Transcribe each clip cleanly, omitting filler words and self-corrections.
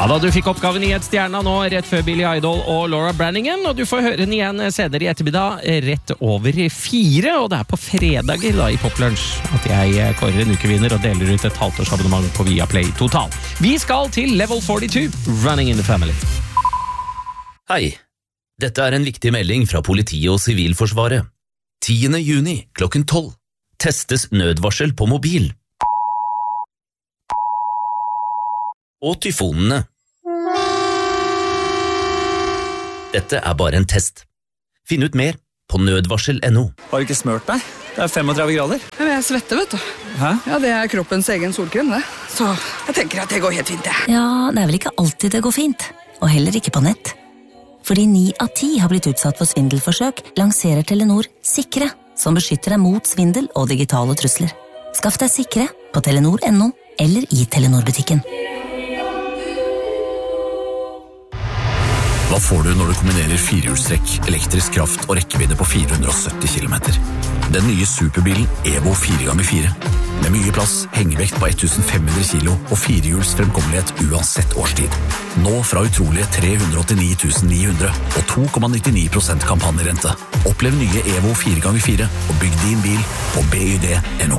Ja da, du fikk oppgaven i et stjerna nå, rett før Billy Idol og Laura Brannigan, og du får høre den igjen senere i ettermiddag, rett over 4, og det på fredager da i Poplunsj at jeg kårer en ukevinner og deler ut et halvtårsabonnement på Viaplay Total. Vi skal til Level 42, Running in the Family. Hei, dette en viktig melding fra politiet og Sivilforsvaret. 10. juni klokken 12 testes nødvarsel på mobil. Og tyfonene. Dette bare en test. Finn ut mer på nødvarsel.no. Har du ikke smørt deg? Det 35 grader. Men jeg svetter, vet du. Hæ? Ja, det kroppens egen solkrem, det. Så jeg tenker at det går helt fint, det. Ja, det vel ikke alltid det går fint. Og heller ikke på nett. Fordi 9 av 10 har blitt utsatt for svindelforsøk, lanserer Telenor Sikre, som beskytter deg mot svindel og digitale trusler. Skaff deg Sikre på telenor.no eller i Telenor-butikken. Hva får du når du kombinerer firehjulstrekk, elektrisk kraft og rekkevidde på 470 km? Den nye superbilen Evo 4x4. Med mye plass, hengevekt på 1500 kilo og firehjuls fremkommelighet uansett årstid. Nå fra utrolige 389 900 og 2,99% kampanjerente. Opplev nye Evo 4x4 og bygg din bil på byd.no.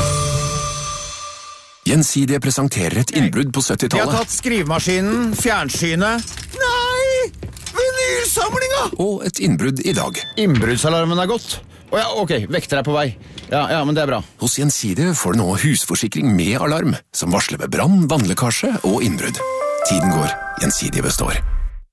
Gjensidige presenterer et innbrudd på 70-tallet. Vi har tatt skrivemaskinen, fjernsynet. Nei! Vinylsamlinga! Og et innbrudd i dag. Innbruddsalarmen gått. Ja, ok, vekter på vei. Ja, men det bra. Hos Gjensidige får du nå husforsikring med alarm, som varsler ved brann, vannlekkasje og innbrudd. Tiden går, Gjensidige består.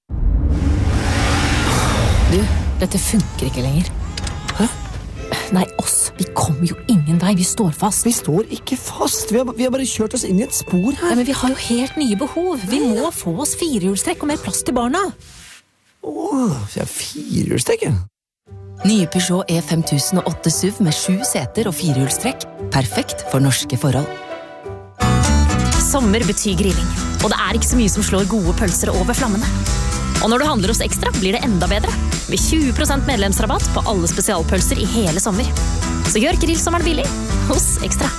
Du, dette funker ikke lenger. Hæ? Nei, oss. Vi kommer jo ingen vei. Vi står fast. Vi står ikke fast. Vi har bare kjørt oss inn i et spor her. Nei, men vi har jo helt nye behov. Vi må få oss firehjulstrekk og mer plass til barna. Så jeg firehjulstrekk, ja. Nye Peugeot E5008 SUV med 7 seter og firehjulstrekk. Perfekt for norske forhold. Sommer betyr grilling, og det ikke så mye som slår gode pølser over flammene. Og når du handler hos Ekstra, blir det enda bedre. Med 20% medlemsrabatt på alle spesialpølser i hele sommer. Så gjør grillsommeren billig hos Ekstra.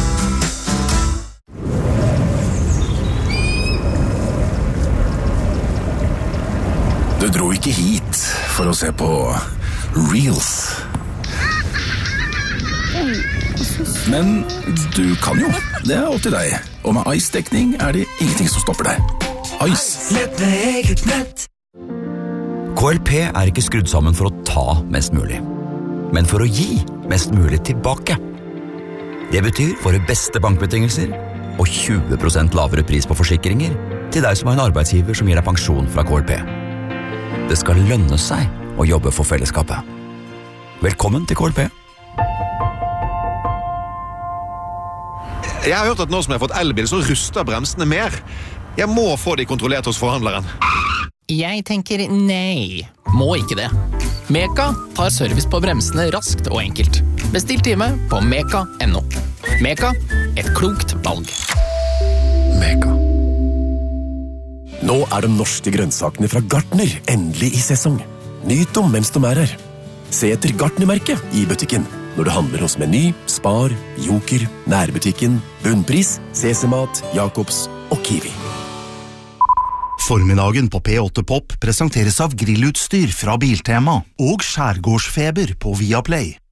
Du dro ikke hit for å se på Reels. Men du kan jo. Det opp til deg. Og med Ice-dekning det ingenting som stopper deg. Ice. Nett med eget nett. KLP ikke skrudd sammen for å ta mest mulig, men for å gi mest mulig tilbake. Det betyr våre beste bankbetingelser og 20% lavere pris på forsikringer til deg som har en arbeidsgiver som gir deg pensjon fra KLP. Det skal lønne seg å jobbe for fellesskapet. Velkommen til KLP. Jeg har hørt at nå som jeg har fått elbil, så ruster bremsene mer. Jeg må få de kontrollert hos forhandleren. Jeg tenker nei, må ikke det. Meka tar service på bremsene raskt og enkelt. Bestill time på meka.no. Meka, et klokt valg. Meka. Nå de norske grønnsakene fra Gartner endelig i sesong. Nyt dem mens de her. Se etter Gartner-merket i butikken. Når du handler hos Meny, Spar, Joker, Nærbutikken, Bunnpris, CC-mat, Jacobs og Kiwi. Formiddagen på P8 Pop presenteres av grillutstyr fra Biltema og skjærgårdsfeber på Viaplay.